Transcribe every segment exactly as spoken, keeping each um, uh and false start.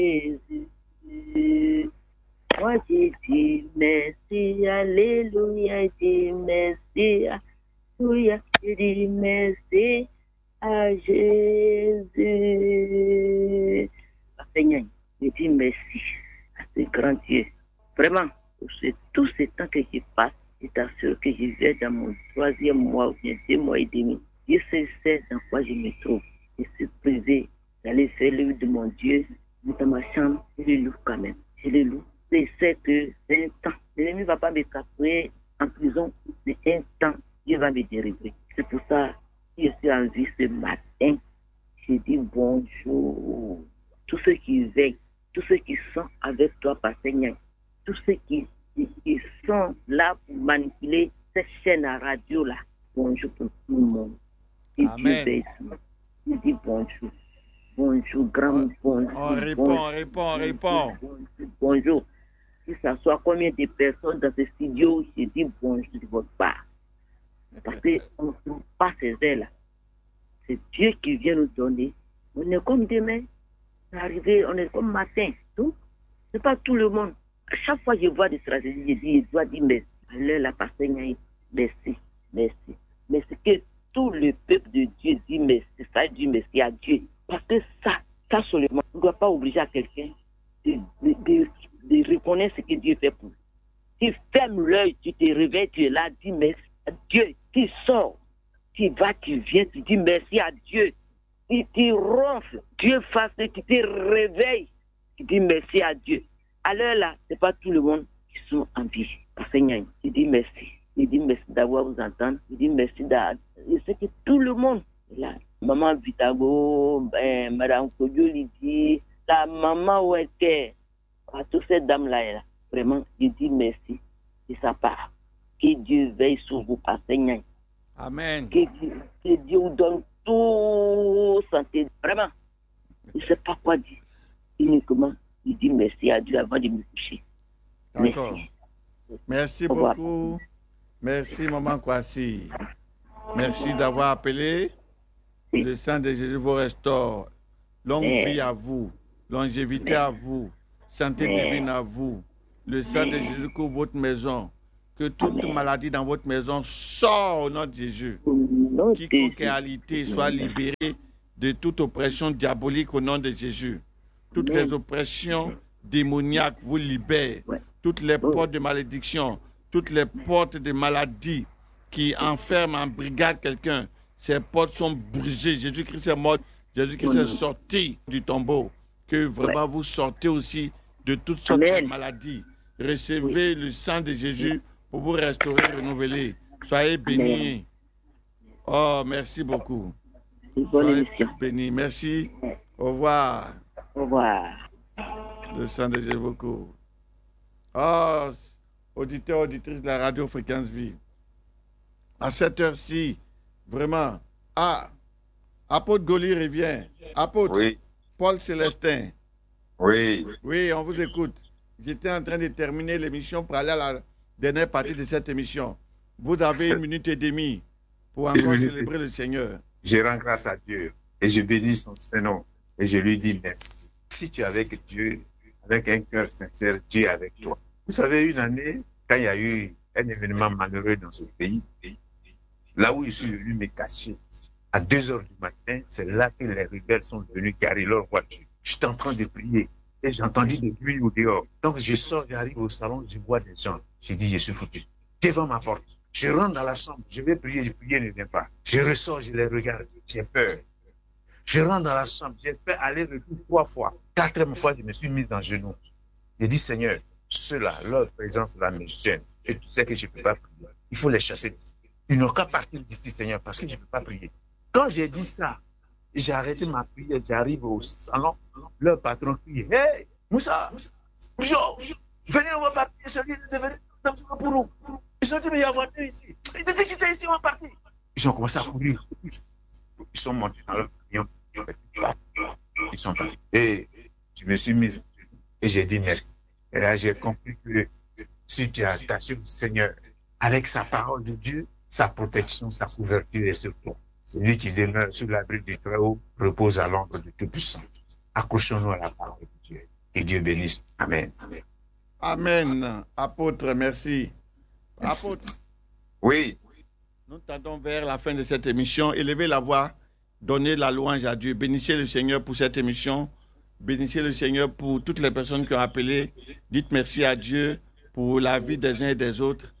Jésus. Moi, j'ai dit merci, alléluia, j'ai dit merci, alléluia, j'ai dit merci à Jésus. Seigneur, je dis merci à ce grand Dieu. Vraiment, pour tout ce temps que je passe, je t'assure que je viens dans mon troisième mois ou bien deux mois et demi. Je sais, sais dans quoi je me trouve. Je suis privé d'aller faire le de mon Dieu. Dans ma chambre, je le loue quand même. Je le loue. Je sais que c'est un temps. L'ennemi ne va pas me capturer en prison, mais un temps, Dieu va me délivrer. C'est pour ça que je suis en vie ce matin. Je dis bonjour. Tous ceux qui veillent, tous ceux qui sont avec toi, Père Seigneur, tous ceux qui, qui, qui sont là pour manipuler cette chaîne à radio-là. Bonjour pour tout le monde. Et Dieu veille sur moi. Je dis bonjour. Bonjour, grand bonjour. On répond, bonjour, on répond, on répond. Bonjour, bonjour. Que ce soit combien de personnes dans ce studio, je dis bonjour de votre part. Parce qu'on ne trouve pas ces ailes-là. C'est Dieu qui vient nous donner. On est comme demain, on est arrivé, on est comme matin. Donc, ce n'est pas tout le monde. À chaque fois que je vois des stratégies, je dis, je dois dire merci. Alors, la personne, merci, merci. Mais c'est que tout le peuple de Dieu dit merci. Ça dit merci à Dieu. Parce que ça, ça seulement, on ne doit pas obliger à quelqu'un de, de, de, de reconnaître ce que Dieu fait pour lui. Tu fermes l'œil, tu te réveilles, tu es là, dis merci à Dieu. Tu sors, tu vas, tu viens, tu dis merci à Dieu. Tu, tu ronfles, Dieu fasse que tu te réveilles, tu dis merci à Dieu. Alors là, ce n'est pas tout le monde qui sont en vie. Seigneur, je dis merci. Je dis merci d'avoir vous entendre. Je dis merci d'avoir. Je sais que tout le monde est là. Maman Vitago, ben, Madame Kodjo Lydie, la maman où était, à toutes ces dames-là, là, vraiment, je dis merci de sa part. Que Dieu veille sur vous, Père Seigneur. Amen. Que Dieu, que Dieu vous donne tout santé. Vraiment, je ne sais pas quoi dire. Uniquement, je dis merci à Dieu avant de me coucher. D'accord. Merci, merci beaucoup. Merci, Maman Kwasi. Merci d'avoir appelé. Le sang de Jésus vous restaure. Longue vie à vous. Longévité à vous. Santé divine à vous. Le sang de Jésus couvre votre maison. Que toute maladie dans votre maison sort au nom de Jésus. Quiconque est alité soit libéré de toute oppression diabolique au nom de Jésus. Toutes les oppressions démoniaques vous libèrent. Toutes les portes de malédiction, toutes les portes de maladie qui enferment en brigade quelqu'un, ces portes sont brisées. Jésus-Christ est mort, Jésus-Christ est sorti du tombeau. Que vraiment vous sortez aussi de toutes sortes Amen. De maladies. Recevez le sang de Jésus pour vous restaurer, renouveler. Soyez bénis. Oh, merci beaucoup. Soyez bénis. Merci. Au revoir. Au revoir. Le sang de Jésus beaucoup. Oh, auditeurs, auditrices de la radio Fréquence Vie. À cette heure-ci, vraiment. Ah, Apôtre Goli revient. Apôtre. Oui. Paul Célestin. Oui. Oui, on vous écoute. J'étais en train de terminer l'émission pour aller à la dernière partie de cette émission. Vous avez une minute et demie pour encore célébrer le Seigneur. Je rends grâce à Dieu et je bénis son Saint-Nom et je lui dis merci. Si tu es avec Dieu, avec un cœur sincère, Dieu est avec toi. Vous savez, une année, quand il y a eu un événement malheureux dans ce pays, là où je suis venu me cacher, à deux heures du matin, c'est là que les rebelles sont venus garer leur voiture. J'étais en train de prier et j'ai entendu des bruits au dehors. Donc je sors, j'arrive au salon, je vois des gens. Je dis, je suis foutu. Devant ma porte. Je rentre dans la chambre, je vais prier, je prie, ne vient pas. Je ressors, je les regarde, j'ai peur. Je rentre dans la chambre, j'ai fait aller-retour trois fois. Quatrième fois, je me suis mis en genoux. Je dis, Seigneur, ceux-là, leur présence là me gêne. Et tu sais que je ne peux pas prier. Il faut les chasser. Ils n'ont qu'à partir d'ici, Seigneur, parce que je ne peux pas prier. Quand j'ai dit ça, j'ai arrêté ma prière, j'arrive au salon, leur patron crie, hey, Moussa, bonjour, venez, on va partir, celui de venir pour nous. Ils ont dit, mais il y a voiture ici. Ils ont dit qu'ils étaient ici, on va partir. Ils ont commencé à courir. Ils sont montés dans leur camion. Ils sont partis. Et je me suis mis et j'ai dit merci. Et là, j'ai compris que si tu es attaché au Seigneur, avec sa parole de Dieu, sa protection, sa couverture est sur toi. Celui qui demeure sur l'abri du Très-Haut repose à l'ombre du Tout-Puissant. Accrochons-nous à la parole de Dieu. Que Dieu bénisse. Amen. Amen. Apôtre, merci. Merci. Apôtre, Oui. nous tendons vers la fin de cette émission. Élevez la voix, donnez la louange à Dieu. Bénissez le Seigneur pour cette émission. Bénissez le Seigneur pour toutes les personnes qui ont appelé. Dites merci à Dieu pour la vie des uns et des autres.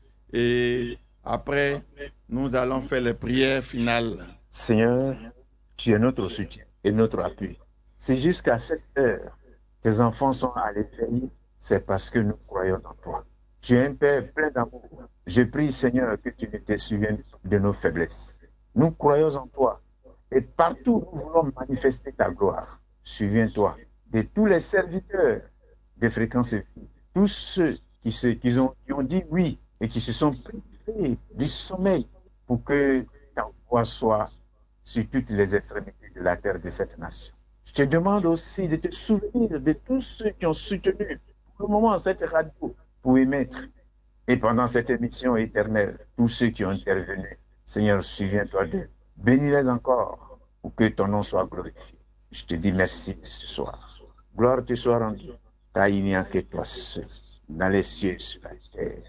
Et après, nous allons faire les prières finales. Seigneur, tu es notre soutien et notre appui. Si jusqu'à cette heure, tes enfants sont à l'éveil, c'est parce que nous croyons en toi. Tu es un Père plein d'amour. Je prie, Seigneur, que tu ne te souviennes de nos faiblesses. Nous croyons en toi. Et partout où nous voulons manifester ta gloire, souviens-toi de tous les serviteurs de Fréquence Vie, tous ceux qui, se, qui, ont, qui ont dit oui et qui se sont privés du sommeil pour que ta voix soit sur toutes les extrémités de la terre de cette nation. Je te demande aussi de te souvenir de tous ceux qui ont soutenu pour le moment cette radio pour émettre. Et pendant cette émission éternelle, tous ceux qui ont intervenu, Seigneur, souviens-toi d'eux. Bénis-les encore pour que ton nom soit glorifié. Je te dis merci ce soir. Gloire te soit rendue, car il n'y a que toi seul, dans les cieux et sur la terre.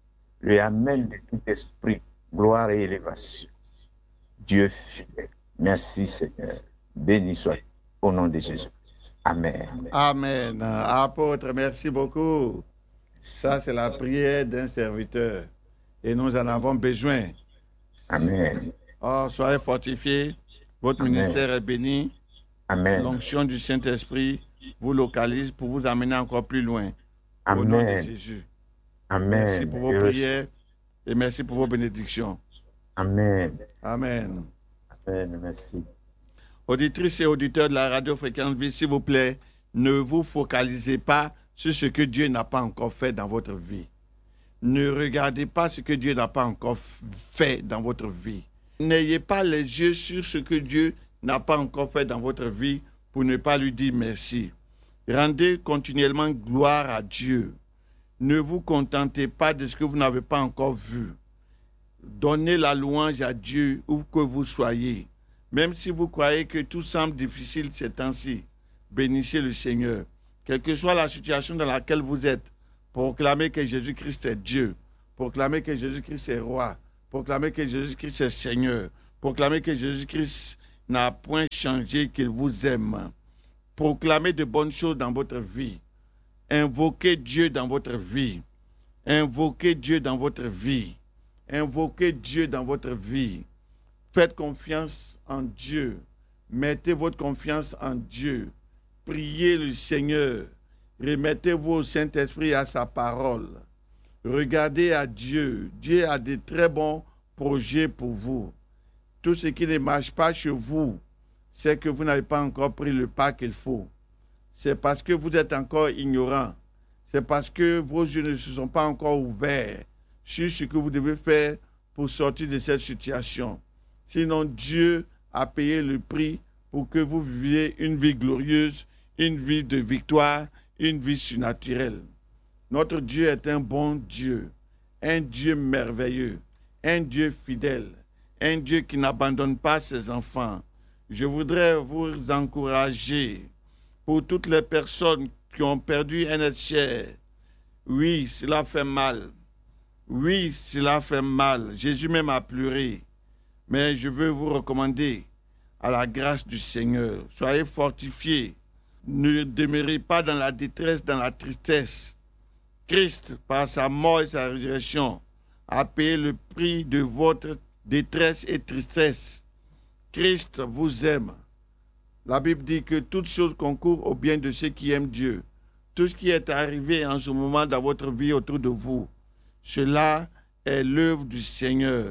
Le Amen de tout esprit, gloire et élévation. Dieu fidèle. Merci Seigneur. Béni soit au nom de Jésus. Amen. Amen. Apôtre, merci beaucoup. Ça, c'est la prière d'un serviteur. Et nous en avons besoin. Amen. Oh, soyez fortifiés. Votre Amen. ministère est béni. Amen. L'onction du Saint-Esprit vous localise pour vous amener encore plus loin. Amen. Au nom de Jésus. Amen. Merci pour vos Et prières et merci pour vos bénédictions. Amen. Amen. Amen. Merci. Auditrices et auditeurs de la radio Fréquence Vie, s'il vous plaît, ne vous focalisez pas sur ce que Dieu n'a pas encore fait dans votre vie. Ne regardez pas ce que Dieu n'a pas encore fait dans votre vie. N'ayez pas les yeux sur ce que Dieu n'a pas encore fait dans votre vie pour ne pas lui dire merci. Rendez continuellement gloire à Dieu. Ne vous contentez pas de ce que vous n'avez pas encore vu. Donnez la louange à Dieu où que vous soyez. Même si vous croyez que tout semble difficile ces temps-ci, bénissez le Seigneur. Quelle que soit la situation dans laquelle vous êtes, proclamez que Jésus-Christ est Dieu. Proclamez que Jésus-Christ est roi. Proclamez que Jésus-Christ est Seigneur. Proclamez que Jésus-Christ n'a point changé, qu'il vous aime. Proclamez de bonnes choses dans votre vie. Invoquez Dieu dans votre vie. Invoquez Dieu dans votre vie. Invoquez Dieu dans votre vie. Faites confiance en Dieu. Mettez votre confiance en Dieu. Priez le Seigneur. Remettez-vous au Saint-Esprit et à sa parole. Regardez à Dieu. Dieu a de très bons projets pour vous. Tout ce qui ne marche pas chez vous, c'est que vous n'avez pas encore pris le pas qu'il faut. C'est parce que vous êtes encore ignorant. C'est parce que vos yeux ne se sont pas encore ouverts sur ce que vous devez faire pour sortir de cette situation. Sinon, Dieu a payé le prix pour que vous viviez une vie glorieuse, une vie de victoire, une vie surnaturelle. Notre Dieu est un bon Dieu, un Dieu merveilleux, un Dieu fidèle, un Dieu qui n'abandonne pas ses enfants. Je voudrais vous encourager pour toutes les personnes qui ont perdu un être cher. Oui, cela fait mal. Oui, cela fait mal. Jésus même a pleuré. Mais je veux vous recommander à la grâce du Seigneur. Soyez fortifiés. Ne demeurez pas dans la détresse, dans la tristesse. Christ, par sa mort et sa résurrection, a payé le prix de votre détresse et tristesse. Christ vous aime. La Bible dit que toute chose concourt au bien de ceux qui aiment Dieu. Tout ce qui est arrivé en ce moment dans votre vie autour de vous, cela est l'œuvre du Seigneur.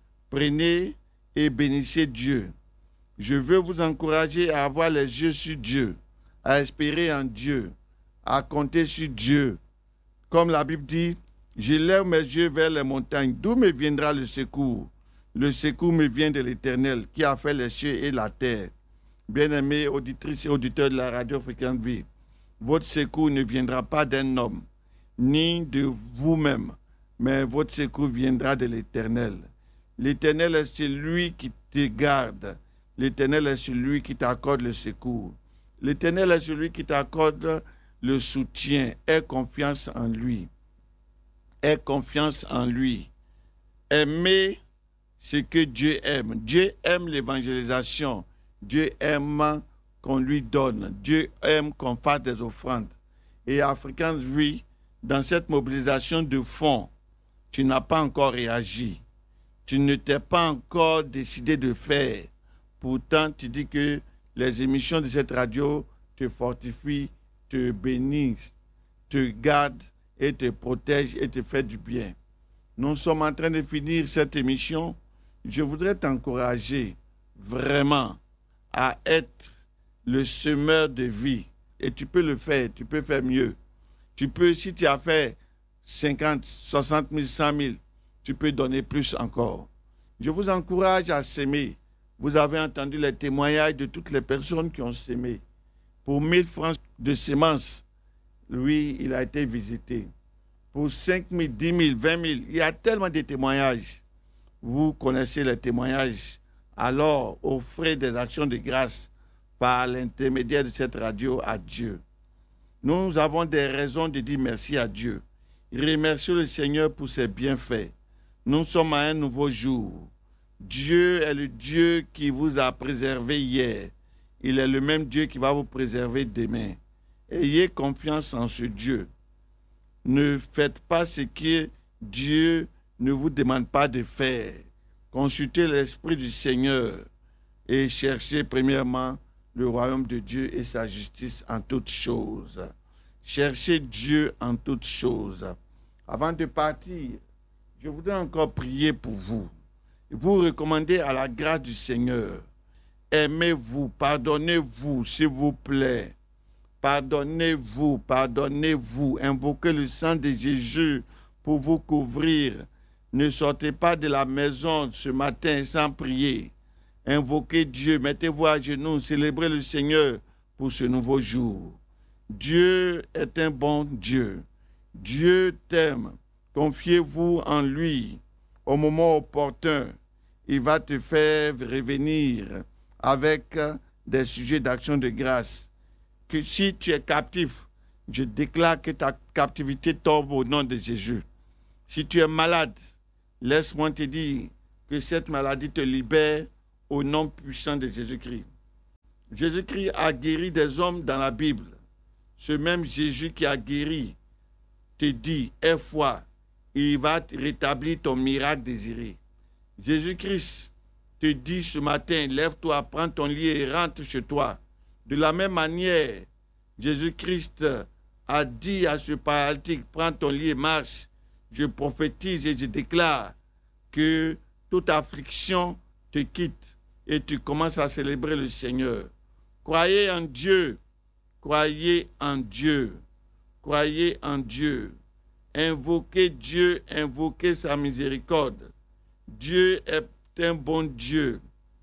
Prenez et bénissez Dieu. Je veux vous encourager à avoir les yeux sur Dieu, à espérer en Dieu, à compter sur Dieu. Comme la Bible dit, je lève mes yeux vers les montagnes. D'où me viendra le secours? Le secours me vient de l'Éternel qui a fait les cieux et la terre. Bien-aimés auditrices et auditeurs de la radio Fréquence Vie, votre secours ne viendra pas d'un homme, ni de vous-même, mais votre secours viendra de l'Éternel. L'Éternel est celui qui te garde. L'Éternel est celui qui t'accorde le secours. L'Éternel est celui qui t'accorde le soutien. Aie confiance en lui. Aie confiance en lui. Aimez ce que Dieu aime. Dieu aime l'évangélisation. Dieu aime qu'on lui donne. Dieu aime qu'on fasse des offrandes. Et African Vie, dans cette mobilisation de fonds, tu n'as pas encore réagi. Tu ne t'es pas encore décidé de faire. Pourtant, tu dis que les émissions de cette radio te fortifient, te bénissent, te gardent et te protègent et te font du bien. Nous sommes en train de finir cette émission. Je voudrais t'encourager vraiment à être le semeur de vie. Et tu peux le faire, tu peux faire mieux. Tu peux, si tu as fait cinquante, soixante mille, cent mille, tu peux donner plus encore. Je vous encourage à s'aimer. Vous avez entendu les témoignages de toutes les personnes qui ont sémé. Pour mille francs de semences, lui, il a été visité. Pour cinq mille, dix mille, vingt mille, il y a tellement de témoignages. Vous connaissez les témoignages. Alors, offrez des actions de grâce par l'intermédiaire de cette radio à Dieu. Nous avons des raisons de dire merci à Dieu. Remerciez le Seigneur pour ses bienfaits. Nous sommes à un nouveau jour. Dieu est le Dieu qui vous a préservé hier. Il est le même Dieu qui va vous préserver demain. Ayez confiance en ce Dieu. Ne faites pas ce que Dieu ne vous demande pas de faire. Consultez l'Esprit du Seigneur et cherchez premièrement le royaume de Dieu et sa justice en toutes choses. Cherchez Dieu en toutes choses. Avant de partir, je voudrais encore prier pour vous. Vous recommandez à la grâce du Seigneur. Aimez-vous, pardonnez-vous, s'il vous plaît. Pardonnez-vous, pardonnez-vous. Invoquez le sang de Jésus pour vous couvrir. Ne sortez pas de la maison ce matin sans prier. Invoquez Dieu, mettez-vous à genoux, célébrez le Seigneur pour ce nouveau jour. Dieu est un bon Dieu. Dieu t'aime. Confiez-vous en lui. Au moment opportun, il va te faire revenir avec des sujets d'action de grâce. Que si tu es captif, je déclare que ta captivité tombe au nom de Jésus. Si tu es malade, laisse-moi te dire que cette maladie te libère au nom puissant de Jésus-Christ. Jésus-Christ a guéri des hommes dans la Bible. Ce même Jésus qui a guéri te dit, aie foi, il va rétablir ton miracle désiré. Jésus-Christ te dit ce matin, lève-toi, prends ton lit et rentre chez toi. De la même manière, Jésus-Christ a dit à ce paralytique, prends ton lit et marche. Je prophétise et je déclare que toute affliction te quitte et tu commences à célébrer le Seigneur. Croyez en Dieu, croyez en Dieu, croyez en Dieu. Invoquez Dieu, invoquez sa miséricorde. Dieu est un bon Dieu.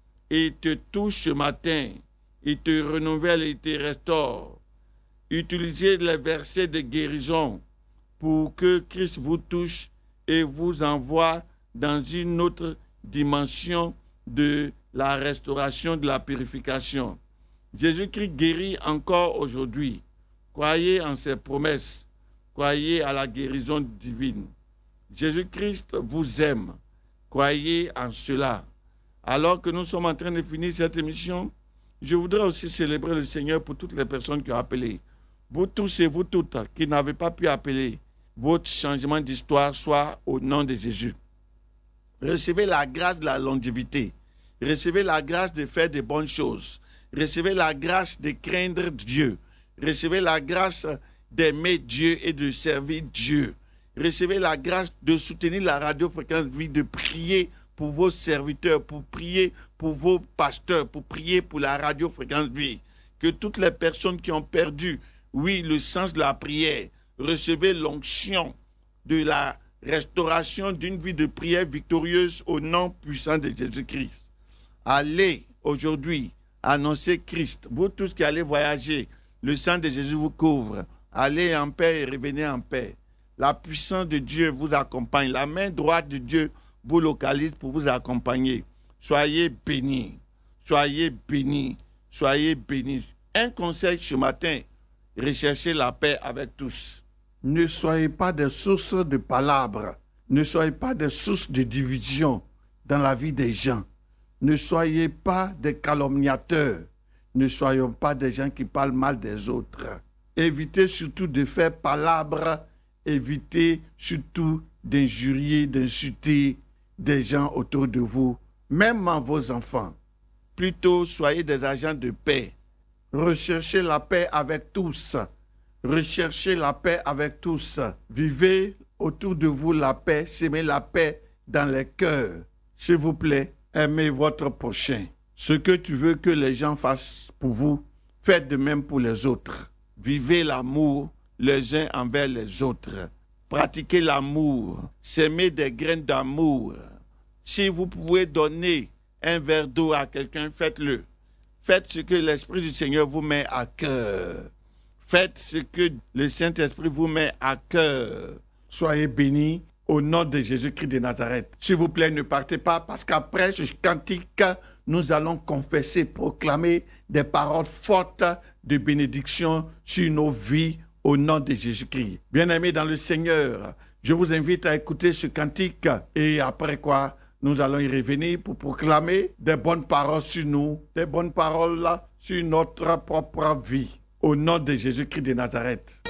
Il te touche ce matin, il te renouvelle et il te restaure. Utilisez les versets de guérison pour que Christ vous touche et vous envoie dans une autre dimension de la restauration, de la purification. Jésus-Christ guérit encore aujourd'hui. Croyez en ses promesses. Croyez à la guérison divine. Jésus-Christ vous aime. Croyez en cela. Alors que nous sommes en train de finir cette émission, je voudrais aussi célébrer le Seigneur pour toutes les personnes qui ont appelé. Vous tous et vous toutes qui n'avez pas pu appeler, votre changement d'histoire soit au nom de Jésus. Recevez la grâce de la longévité. Recevez la grâce de faire de bonnes choses. Recevez la grâce de craindre Dieu. Recevez la grâce d'aimer Dieu et de servir Dieu. Recevez la grâce de soutenir la radio Fréquence Vie, de prier pour vos serviteurs, pour prier pour vos pasteurs, pour prier pour la radio Fréquence Vie. Que toutes les personnes qui ont perdu, oui, le sens de la prière, recevez l'onction de la restauration d'une vie de prière victorieuse au nom puissant de Jésus-Christ. Allez aujourd'hui annoncer Christ. Vous tous qui allez voyager, le sang de Jésus vous couvre. Allez en paix et revenez en paix. La puissance de Dieu vous accompagne. La main droite de Dieu vous localise pour vous accompagner. Soyez bénis. Soyez bénis. Soyez bénis. Un conseil ce matin. recherchez la paix avec tous. Ne soyez pas des sources de palabres. Ne soyez pas des sources de division dans la vie des gens. Ne soyez pas des calomniateurs. Ne soyons pas des gens qui parlent mal des autres. Évitez surtout de faire palabres. Évitez surtout d'injurier, d'insulter des gens autour de vous, même vos enfants. Plutôt, soyez des agents de paix. Recherchez la paix avec tous. Recherchez la paix avec tous. Vivez autour de vous la paix. Semez la paix dans les cœurs. S'il vous plaît, aimez votre prochain. Ce que tu veux que les gens fassent pour vous, faites de même pour les autres. Vivez l'amour les uns envers les autres. Pratiquez l'amour. Semez des graines d'amour. Si vous pouvez donner un verre d'eau à quelqu'un, faites-le. Faites ce que l'Esprit du Seigneur vous met à cœur. Faites ce que le Saint-Esprit vous met à cœur. Soyez bénis au nom de Jésus-Christ de Nazareth. S'il vous plaît, ne partez pas parce qu'après ce cantique, nous allons confesser, proclamer des paroles fortes de bénédiction sur nos vies au nom de Jésus-Christ. Bien-aimés dans le Seigneur, je vous invite à écouter ce cantique et après quoi, nous allons y revenir pour proclamer des bonnes paroles sur nous, des bonnes paroles sur notre propre vie. Au nom de Jésus-Christ de Nazareth.